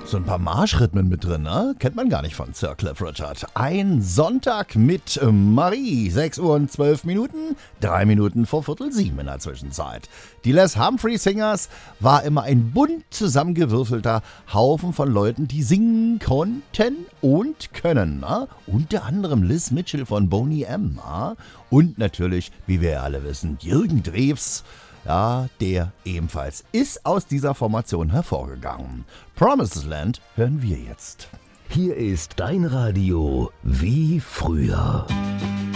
So ein paar Marschrhythmen mit drin, ne? Kennt man gar nicht von Sir Cliff Richard. Ein Sonntag mit Marie. 6 Uhr und 12 Minuten, 3 Minuten vor 6:45 in der Zwischenzeit. Die Les Humphrey Singers war immer ein bunt zusammengewürfelter Haufen von Leuten, die singen konnten und können. Ne? Unter anderem Liz Mitchell von Boney M. Ne? Und natürlich, wie wir alle wissen, Jürgen Drews. Ja, der ebenfalls ist aus dieser Formation hervorgegangen. Promised Land hören wir jetzt. Hier ist dein Radio wie früher.